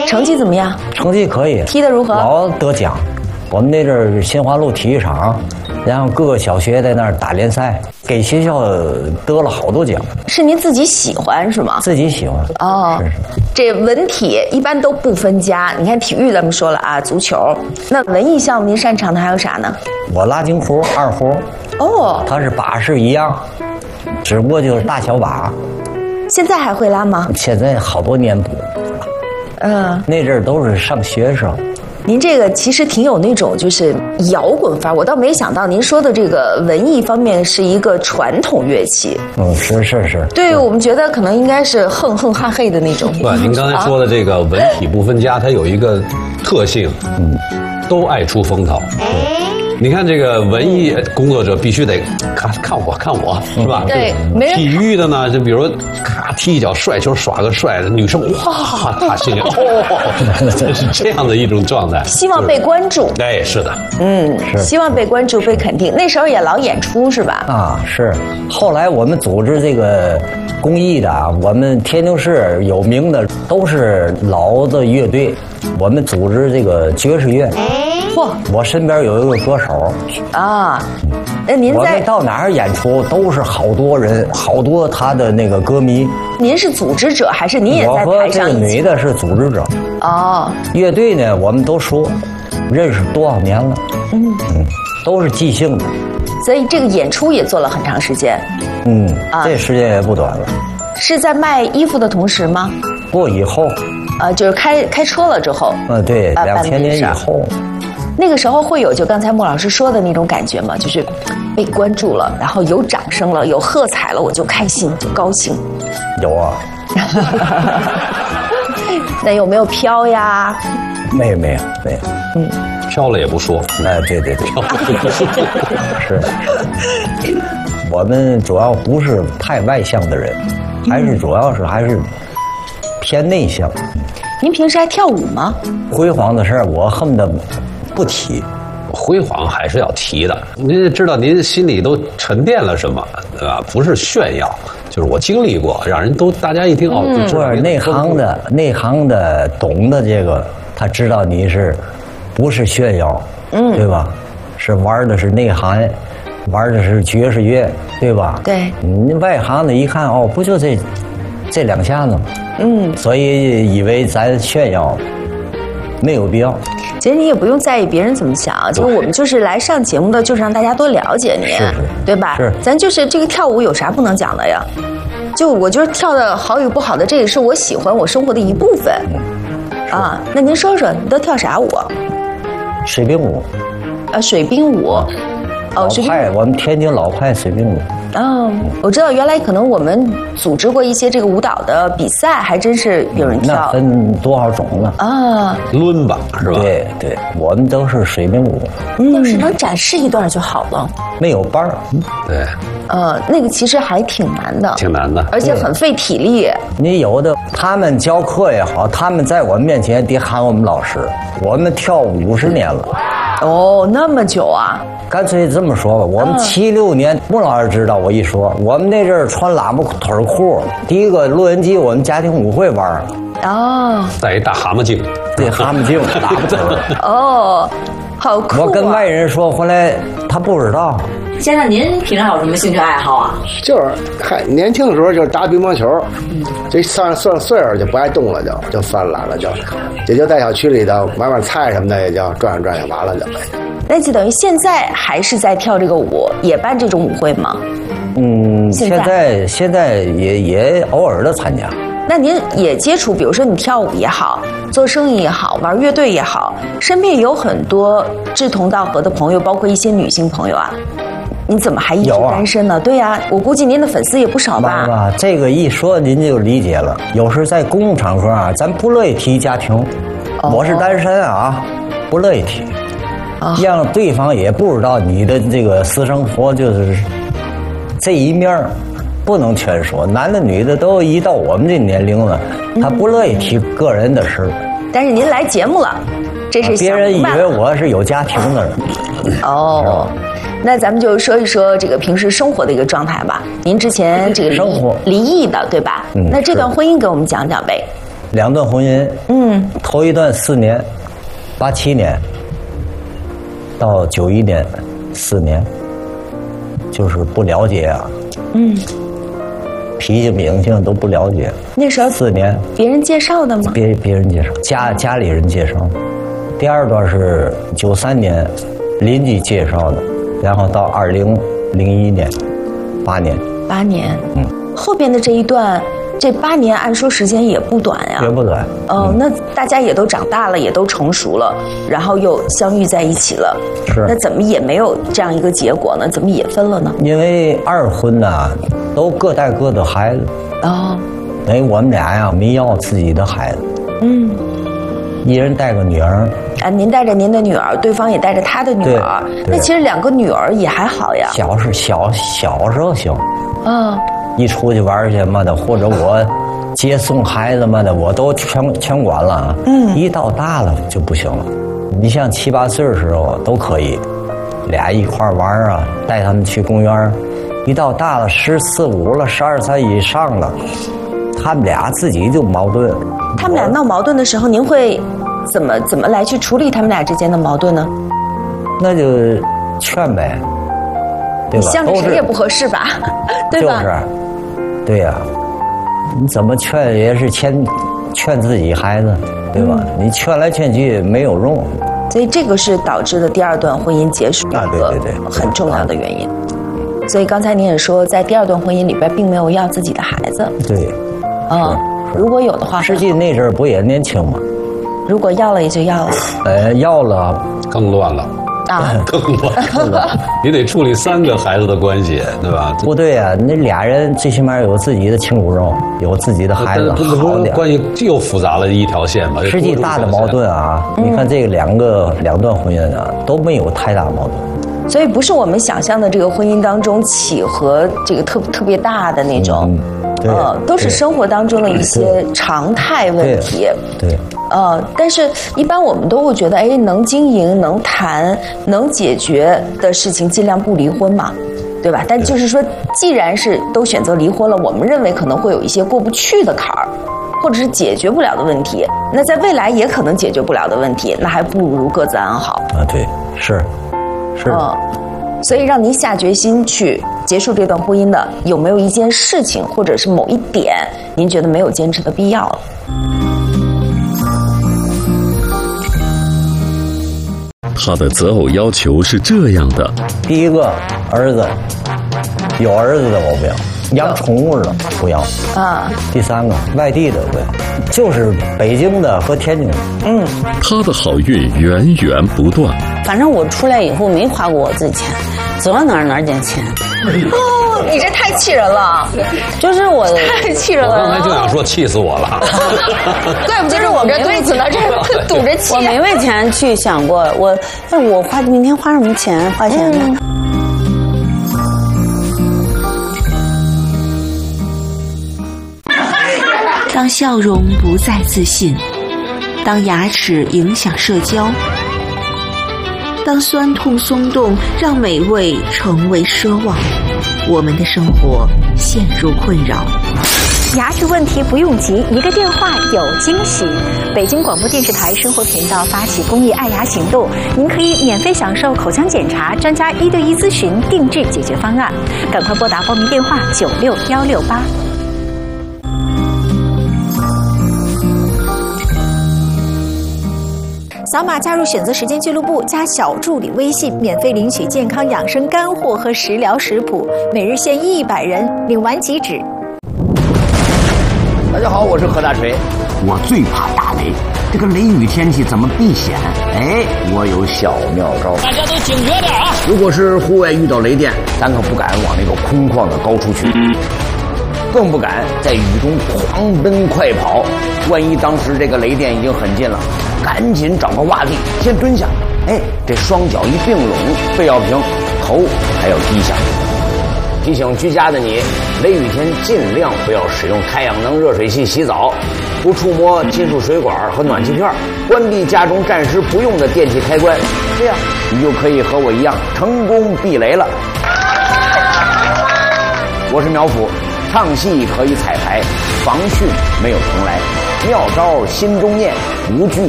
成绩怎么样？ 成绩可以， 踢得如何？ 老得奖。我们那阵儿新华路体育场，然后各个小学在那儿打联赛，给学校得了好多奖。 是您自己喜欢是吗？ 自己喜欢。 哦，是。这文体一般都不分家。你看体育咱们说了啊，足球。那文艺项目您擅长的还有啥呢？ 我拉京胡、二胡。哦。他是把式一样，只不过就是大小把。 现在还会拉吗？ 现在好多年不。那阵儿都是上学时候。 您这个其实挺有那种就是摇滚范儿，我倒没想到您说的这个文艺方面是一个传统乐器。 是。 对，我们觉得可能应该是哼哼哈嘿的那种。 不，您刚才说的这个文体不分家，它有一个特性，都爱出风头。你看这个文艺工作者必须得看我是吧？ 对，没人。 体育的呢，就比如咔踢一脚帅球，耍个帅的女生，哇，她心里是这样的一种状态， 希望被关注。 哎，是的， 是希望被关注、被肯定。那时候也老演出是吧？ 啊，是。后来我们组织这个公益的，我们天津市有名的都是老的乐队，我们组织这个爵士乐。我身边有一个歌手啊，那您我们到哪儿演出都是好多人，好多他的那个歌迷。 您是组织者还是您也在台上？ 我和这个女的是组织者。 哦， 乐队呢，我们都说认识多少年了，都是即兴的。 所以这个演出也做了很长时间。 这时间也不短了。 是在卖衣服的同时吗？ 不，以后。 就是开车了之后。 对，2000年以后。 那个时候会有就刚才莫老师说的那种感觉吗？就是被关注了，然后有掌声了，有喝彩了，我就开心，就高兴。 有啊。 那有没有飘呀？ 没有。 飘了也不说。 对。是。我们主要不是太外向的人，主要还是偏内向。 您平时还跳舞吗？ 辉煌的事儿，我恨不得不提。 辉煌还是要提的，您知道您心里都沉淀了什么，对吧？不是炫耀，就是我经历过，让人都大家一听就知道。内行的懂的这个，他知道你是不是炫耀，对吧？是玩的是内行，玩的是爵士乐，对吧？ 对。 你外行的一看不就这两下子吗？所以以为咱炫耀，没有必要。 其实你也不用在意别人怎么想，就我们就是来上节目的，就是让大家多了解您，对吧？ 是， 咱就是这个跳舞有啥不能讲的呀？就我觉得跳的好与不好的，这也是我喜欢我生活的一部分。那您说说，你都跳啥舞？ 水兵舞。 水兵舞。 老派，我们天津老派水兵舞。 我知道原来可能我们组织过一些这个舞蹈的比赛，还真是有人跳。 那分多少种了？ 伦巴是吧？ 对，我们都是水兵舞。 要是能展示一段就好了。 没有班儿。 对。 那个其实还挺难的。 挺难的， 而且很费体力。 你有的他们教课也好，他们在我们面前得喊我们老师。我们跳50年了。 那么久啊！ 干脆这么说吧，我们76年，穆老师知道我一说，我们那阵儿穿喇叭腿裤，第一个录音机我们家庭舞会玩。 带一大蛤蟆镜。 对，蛤蟆镜，喇叭腿。 好酷啊！ 我跟外人说回来，他不知道。 先生，您平常有什么兴趣爱好啊？ 就是年轻的时候就打乒乓球，这算岁数就不爱动了，就算懒了，就在小区里头买买菜什么的，也就转转完了就。 那就等于现在还是在跳这个舞，也办这种舞会吗？ 现在也偶尔的参加。 那您也接触，比如说你跳舞也好，做生意也好，玩乐队也好，身边有很多志同道合的朋友，包括一些女性朋友啊。你怎么还一直单身呢？对呀，我估计您的粉丝也不少吧？ 这个一说您就理解了。有时在公共场合咱不乐意提家庭，我是单身不乐意提，让对方也不知道你的这个私生活，就是这一面不能全说。男的女的都一到我们这年龄了，他不乐意提个人的事。 但是您来节目了，这是别人以为我是有家庭的人。 那咱们就说一说这个平时生活的一个状态吧。您之前这个离异的，对吧？那这段婚姻给我们讲讲呗。 2段婚姻，头一段4年，87年到91年4年，就是不了解啊，脾气秉性都不了解。 那时候 4年， 别人介绍的吗？ 别人介绍，家里人介绍。第2段是93年邻居介绍的，然后到2001年，8年。 8年，后边的这一段，这8年按说时间也不短呀， 也不短。 那大家也都长大了，也都成熟了，然后又相遇在一起了。 是。 那怎么也没有这样一个结果呢？怎么也分了呢？ 因为2婚呐，都各带各的孩子。等于我们俩呀，没要自己的孩子。一人带个女儿。 您带着您的女儿，对方也带着他的女儿。那其实2个女儿也还好呀。 小时候行。一出去玩去嘛的，或者我接送孩子嘛的，我都全管了啊。一到大了就不行了。你像7、8岁的时候都可以，俩一块玩啊，带他们去公园。一到大了14、15了，12岁以上了，他们俩自己就矛盾。 他们俩闹矛盾的时候，您会怎么来去处理他们俩之间的矛盾呢？ 那就劝呗，对吧？ 向着谁也不合适吧，对吧？ 就是，对呀，你怎么劝也是劝自己孩子，对吧？你劝来劝去没有用。 所以这个是导致的第2段婚姻结束的一个很重要的原因。所以刚才您也说，在第2段婚姻里边并没有要自己的孩子。 对。 如果有的话， 实际那阵儿不也年轻吗？ 如果要了也就要了。 要了更乱了。更乱了。你得处理3个孩子的关系，对吧？ 不对啊，那俩人最起码有自己的亲骨肉，有自己的孩子，好点。 关系又复杂了一条线嘛。 实际大的矛盾啊，你看这个2段婚姻啊，都没有太大矛盾。 所以不是我们想象的这个婚姻当中起和这个特别大的那种。都是生活当中的一些常态问题。 对。 但是一般我们都会觉得，能经营、能谈、能解决的事情，尽量不离婚嘛，对吧？但就是说，既然是都选择离婚了，我们认为可能会有一些过不去的坎儿，或者是解决不了的问题。那在未来也可能解决不了的问题，那还不如各自安好。 对，是。 所以让您下决心去结束这段婚姻的，有没有一件事情或者是某一点，您觉得没有坚持的必要了？ 他的择偶要求是这样的： 第1个，儿子，有儿子的我不要，养宠物的不要。第3个，外地的不要，就是北京的和天津的。 他的好运源源不断。 反正我出来以后没花过我自己钱，走到哪儿捡钱。 你这太气人了， 就是我太气人了。 我刚才就想说气死我了。 怪不得是我这肚子呢，这堵着气。 我没为钱去想过，我明天花什么钱花钱呢？ 当笑容不再自信，当牙齿影响社交，当酸痛松动让美味成为奢望，我们的生活陷入困扰。 牙齿问题不用急，一个电话有惊喜。北京广播电视台生活频道发起公益爱牙行动，您可以免费享受口腔检查、专家1对1咨询、定制解决方案。赶快拨打报名电话96168。扫码加入选择时间俱乐部，加小助理微信，免费领取健康养生干货和食疗食谱，每日限100人，领完即止。 大家好，我是何大锤。我最怕打雷，这个雷雨天气怎么避险？我有小妙招。 大家都警觉点啊！ 如果是户外遇到雷电，咱可不敢往那个空旷的高处去，更不敢在雨中狂奔快跑。万一当时这个雷电已经很近了，赶紧找个洼地先蹲下，这双脚一并拢，背要平，头还要低下。提醒居家的你，雷雨天尽量不要使用太阳能热水器洗澡，不触摸金属水管和暖气片，关闭家中暂时不用的电器开关，这样你就可以和我一样成功避雷了。我是苗阜，唱戏可以彩排，防汛没有重来。 妙招心中念，无惧